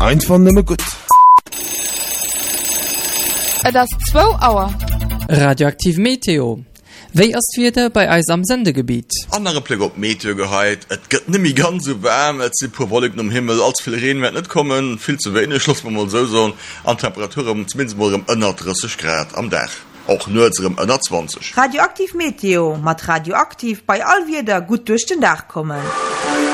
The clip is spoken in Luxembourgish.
Einfach nimmer gut. Das 2 Auer. Radioaktiv Meteo. Wéi ass wieder bei eis am Sendegebiet? Andere Pläg op Meteo gehait, et gëtt nimi ganz so wärm, et se pu Wolken um Himmel, als viel Regen werd net kommen, viel zu wenig, schloss man mal so, an Temperatur zumindest mal 30 Grad am Dach. Auch nur 20. Radioaktiv Meteo, mat radioaktiv bei all wieder gut durch den Dach kommen.